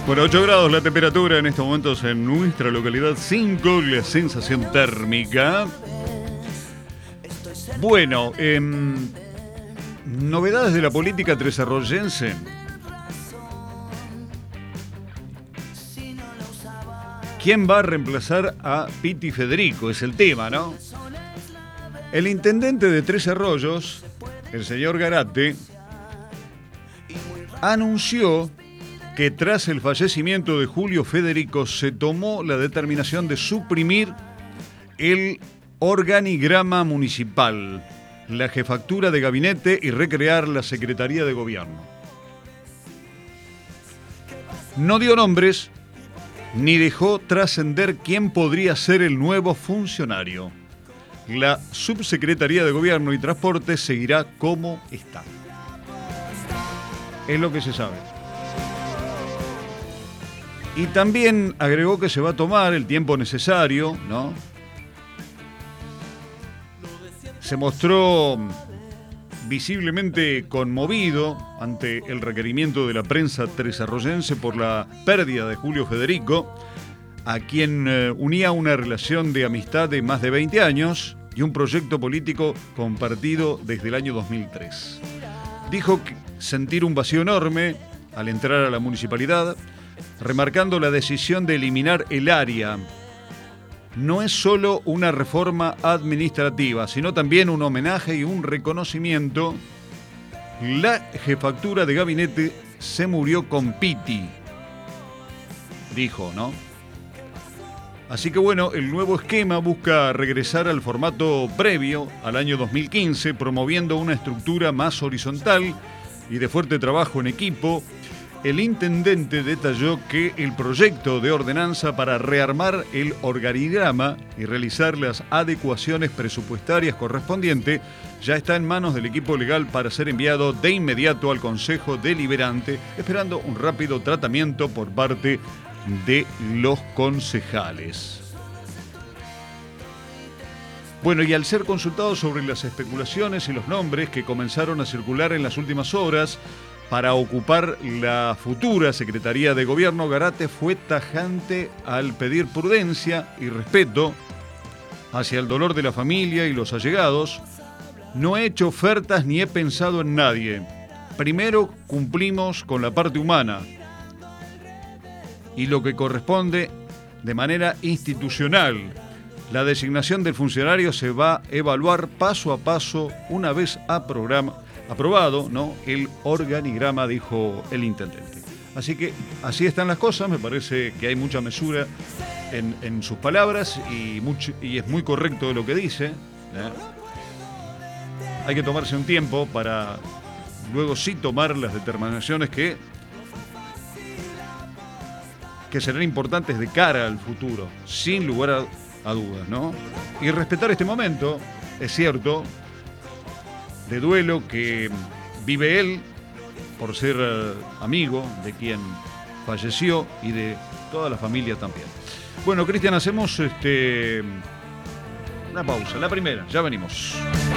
Bueno, 8 grados la temperatura en estos momentos en nuestra localidad, 5 la sensación térmica. Bueno, novedades de la política tresarroyense. ¿Quién va a reemplazar a Piti Federico? Es el tema, ¿no? El intendente de Tres Arroyos, el señor Garate, anunció que tras el fallecimiento de Julio Federico se tomó la determinación de suprimir el organigrama municipal, la jefatura de gabinete y recrear la Secretaría de Gobierno. No dio nombres ni dejó trascender quién podría ser el nuevo funcionario. La Subsecretaría de Gobierno y Transporte seguirá como está. Es lo que se sabe. Y también agregó que se va a tomar el tiempo necesario, ¿no? Se mostró visiblemente conmovido ante el requerimiento de la prensa tresarroyense por la pérdida de Julio Federico, a quien unía una relación de amistad de más de 20 años y un proyecto político compartido desde el año 2003. Dijo sentir un vacío enorme al entrar a la municipalidad, remarcando la decisión de eliminar el área. No es solo una reforma administrativa, sino también un homenaje y un reconocimiento. La jefatura de gabinete se murió con Piti, dijo, ¿no? Así que bueno, el nuevo esquema busca regresar al formato previo al año 2015, promoviendo una estructura más horizontal y de fuerte trabajo en equipo. El intendente detalló que el proyecto de ordenanza para rearmar el organigrama y realizar las adecuaciones presupuestarias correspondientes ya está en manos del equipo legal para ser enviado de inmediato al Consejo Deliberante, esperando un rápido tratamiento por parte de los concejales. Bueno, y al ser consultado sobre las especulaciones y los nombres que comenzaron a circular en las últimas horas para ocupar la futura Secretaría de Gobierno, Garate fue tajante al pedir prudencia y respeto hacia el dolor de la familia y los allegados. No he hecho ofertas ni he pensado en nadie. Primero cumplimos con la parte humana y lo que corresponde de manera institucional. La designación del funcionario se va a evaluar paso a paso una vez aprobado, ¿no?, el organigrama, dijo el intendente. Así que así están las cosas, me parece que hay mucha mesura en sus palabras y es muy correcto lo que dice, ¿eh? Hay que tomarse un tiempo para luego sí tomar las determinaciones que serán importantes de cara al futuro, sin lugar a dudas, ¿no? Y respetar este momento, es cierto, de duelo que vive él por ser amigo de quien falleció y de toda la familia también. Bueno, Cristian, hacemos una pausa, la primera, ya venimos.